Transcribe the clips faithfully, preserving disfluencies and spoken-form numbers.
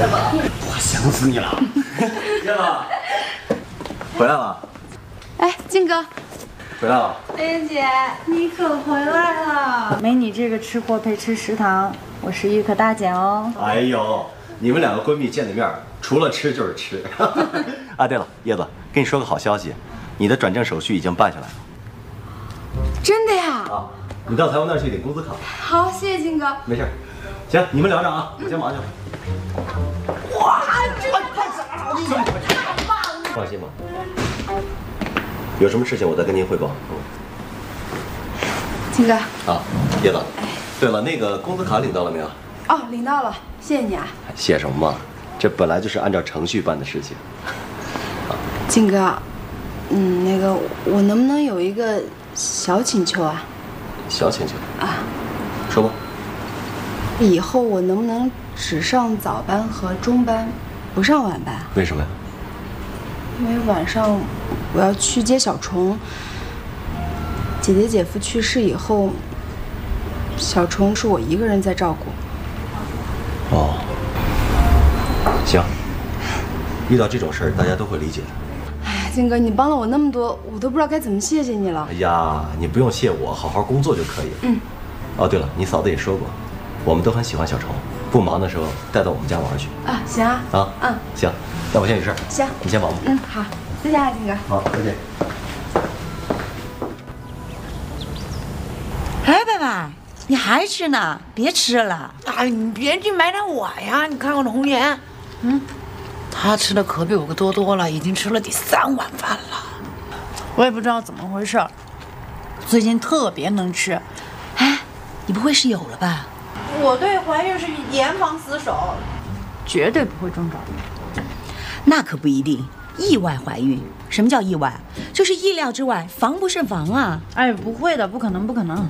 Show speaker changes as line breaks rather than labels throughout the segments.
了吧？
我想死你了，叶子，回来了。
哎，金哥，
回来了。
莲姐，你可回来了！没你这个吃货配吃食堂，我食欲可大减哦。
哎呦，你们两个闺蜜见了面，除了吃就是吃。啊，对了，叶子，跟你说个好消息，你的转正手续已经办下来了。
真的呀？
啊，你到财务那儿去领工资卡。
好，谢谢金哥。
没事，行，你们聊着啊，我先忙去了。哇，这太太早了，太棒了！放心吧，有什么事情我再跟您汇报。嗯。
金哥。
啊，叶子。对了，那个工资卡领到了没有？
哦，领到了，谢谢你啊。
谢什么嘛，这本来就是按照程序办的事情。
金哥，嗯，那个我能不能有一个小请求啊？
小请求
啊，
说吧。
以后我能不能只上早班和中班，不上晚班？
为什么呀？
因为晚上我要去接小虫。姐姐姐夫去世以后，小虫是我一个人在照顾。
哦，行，遇到这种事儿，大家都会理解的。
哎，金哥，你帮了我那么多，我都不知道该怎么谢谢你了。
哎呀，你不用谢我，好好工作就可以了。嗯。哦，对了，你嫂子也说过，我们都很喜欢小虫，不忙的时候带到我们家玩去。
啊，行啊。
啊，嗯，行，那我先有事。
行，
你先忙吧。
嗯，好，再见啊，金哥。
好，再见。
哎，爸爸，你还吃呢？别吃了。
哎，你别去埋汰我呀！你看看红颜，嗯，他吃的可比我多多了，已经吃了第三碗饭了。我也不知道怎么回事，最近特别能吃。
哎，你不会是有了吧？
我对怀孕是严防死守，绝对不会中招。
那可不一定，意外怀孕。什么叫意外？就是意料之外，防不胜防啊！
哎，不会的，不可能，不可能。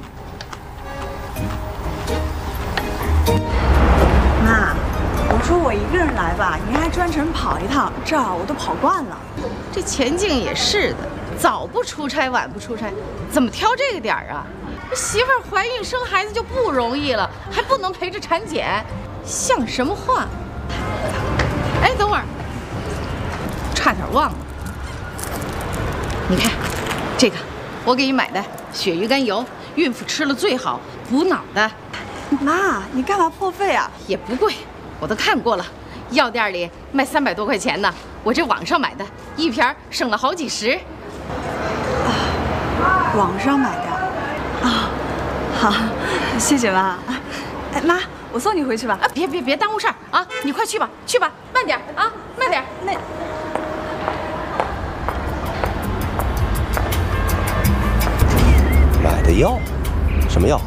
妈，我说我一个人来吧，您还专程跑一趟，这儿我都跑惯了。
这钱静也是的，早不出差晚不出差，怎么挑这个点儿啊？这媳妇儿怀孕生孩子就不容易了，还不能陪着产检，像什么话？哎，等会儿，差点忘了，你看，这个我给你买的鳕鱼肝油，孕妇吃了最好，补脑的。
妈，你干嘛破费啊？
也不贵，我都看过了，药店里卖三百多块钱呢，我这网上买的，一瓶省了好几十。
啊，网上买的。啊，好，谢谢妈。哎，妈，我送你回去吧。
啊，别别别耽误事儿啊！你快去吧，去吧，慢点啊，慢点。
那
买的药，什么药？